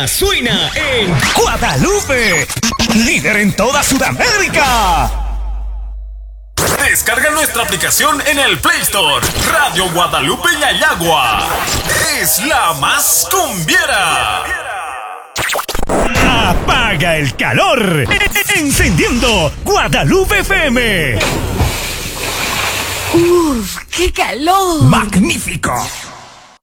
música suena en Guadalupe, líder en toda Sudamérica. Descarga nuestra aplicación en el Play Store. Radio Guadalupe Yayagua es la más cumbiera. Apaga el calor, encendiendo Guadalupe FM. ¡Uf, qué calor! ¡Magnífico!